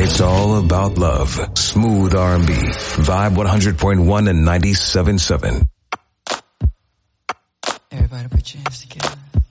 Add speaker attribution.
Speaker 1: It's all about love. Smooth R&B. Vibe 100.1 and 97.7.
Speaker 2: Everybody put your hands together.